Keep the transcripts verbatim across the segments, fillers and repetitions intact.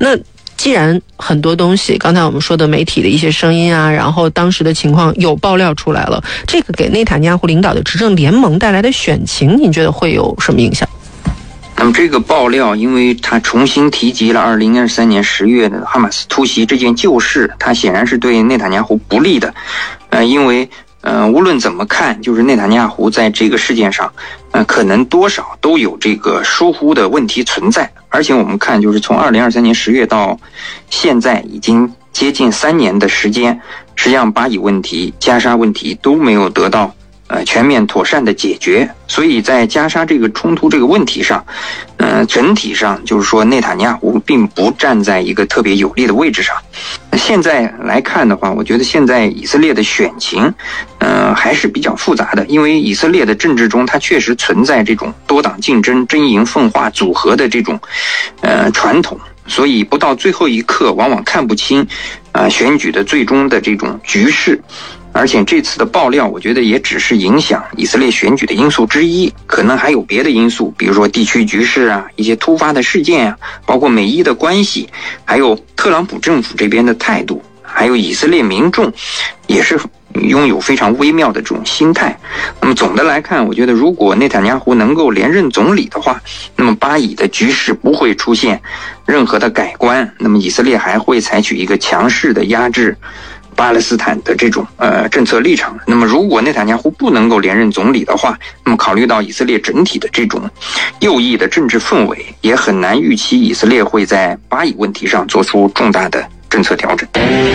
那既然很多东西，刚才我们说的媒体的一些声音啊，然后当时的情况有爆料出来了，这个给内塔尼亚胡领导的执政联盟带来的选情，你觉得会有什么影响？ 那么这个爆料，因为他重新提及了二零二三年十月的哈马斯突袭这件旧事，他显然是对内塔尼亚胡不利的。呃，因为呃，无论怎么看，就是内塔尼亚胡在这个事件上，呃，可能多少都有这个疏忽的问题存在。而且我们看，就是从二零二三年十月到现在，已经接近三年的时间，实际上巴以问题、加沙问题都没有得到呃全面妥善的解决。所以在加沙这个冲突这个问题上，呃，整体上就是说内塔尼亚胡并不站在一个特别有利的位置上。现在来看的话，我觉得现在以色列的选情，呃，还是比较复杂的，因为以色列的政治中，它确实存在这种多党竞争、阵营分化组合的这种，呃，传统，所以不到最后一刻，往往看不清，啊、呃，选举的最终的这种局势。而且这次的爆料，我觉得也只是影响以色列选举的因素之一，可能还有别的因素，比如说地区局势啊，一些突发的事件啊，包括美伊的关系，还有特朗普政府这边的态度，还有以色列民众也是拥有非常微妙的这种心态。那么总的来看，我觉得如果内塔尼亚胡能够连任总理的话，那么巴以的局势不会出现任何的改观，那么以色列还会采取一个强势的压制巴勒斯坦的这种呃政策立场。那么如果内塔尼亚胡不能够连任总理的话，那么考虑到以色列整体的这种右翼的政治氛围，也很难预期以色列会在巴以问题上做出重大的政策调整。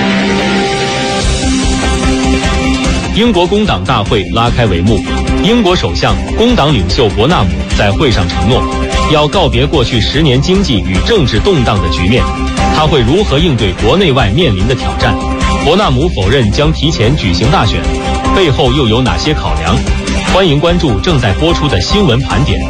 英国工党大会拉开帷幕，英国首相、工党领袖伯纳姆在会上承诺，要告别过去十年经济与政治动荡的局面。他会如何应对国内外面临的挑战？伯纳姆否认将提前举行大选，背后又有哪些考量？欢迎关注正在播出的新闻盘点。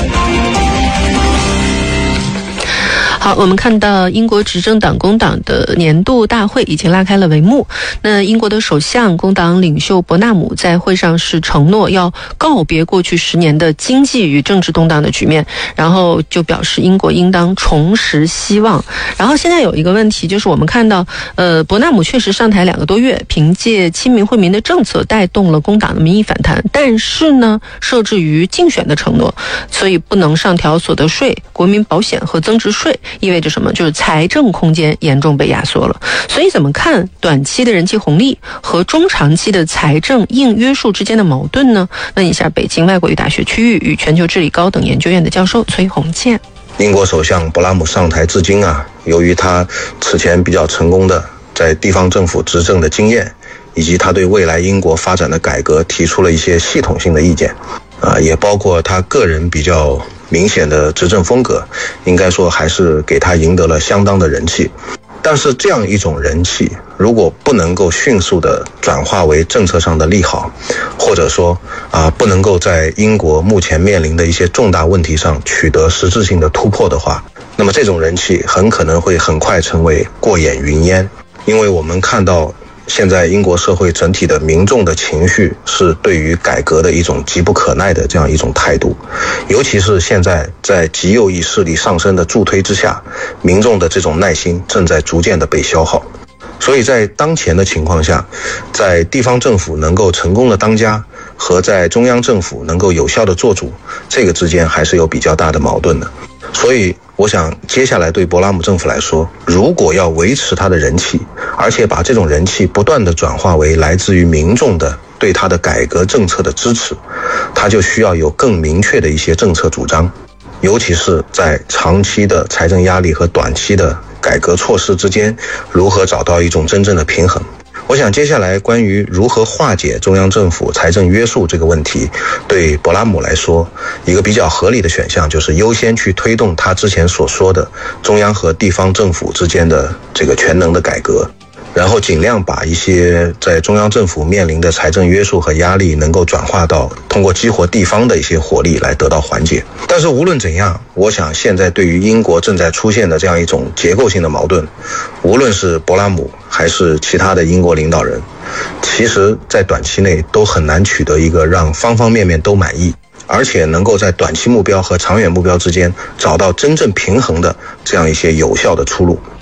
好，我们看到英国执政党工党的年度大会已经拉开了帷幕。那英国的首相、工党领袖伯纳姆在会上是承诺要告别过去十年的经济与政治动荡的局面，然后就表示英国应当重拾希望。然后现在有一个问题，就是我们看到，呃，伯纳姆确实上台两个多月，凭借亲民惠民的政策带动了工党的民意反弹，但是呢，受制于竞选的承诺，所以不能上调所得税、国民保险和增值税。意味着什么？就是财政空间严重被压缩了。所以怎么看短期的人气红利和中长期的财政硬约束之间的矛盾呢？问一下北京外国语大学区域与全球治理高等研究院的教授崔洪建。 英国首相伯拉姆上台至今啊，由于他此前比较成功的在地方政府执政的经验，以及他对未来英国发展的改革提出了一些系统性的意见，啊，也包括他个人比较明显的执政风格，应该说还是给他赢得了相当的人气。但是这样一种人气，如果不能够迅速的转化为政策上的利好，或者说啊不能够在英国目前面临的一些重大问题上取得实质性的突破的话，那么这种人气很可能会很快成为过眼云烟。因为我们看到现在英国社会整体的民众的情绪是对于改革的一种急不可耐的这样一种态度，尤其是现在在极右翼势力上升的助推之下，民众的这种耐心正在逐渐的被消耗。所以在当前的情况下，在地方政府能够成功的当家和在中央政府能够有效的做主，这个之间还是有比较大的矛盾的。所以我想接下来对伯拉姆政府来说，如果要维持他的人气，而且把这种人气不断的转化为来自于民众的对他的改革政策的支持，他就需要有更明确的一些政策主张，尤其是在长期的财政压力和短期的改革措施之间，如何找到一种真正的平衡。我想接下来关于如何化解中央政府财政约束这个问题，对伯拉姆来说，一个比较合理的选项就是优先去推动他之前所说的中央和地方政府之间的这个全能的改革，然后尽量把一些在中央政府面临的财政约束和压力能够转化到通过激活地方的一些活力来得到缓解。但是无论怎样，我想现在对于英国正在出现的这样一种结构性的矛盾，无论是伯拉姆还是其他的英国领导人，其实在短期内都很难取得一个让方方面面都满意，而且能够在短期目标和长远目标之间找到真正平衡的这样一些有效的出路。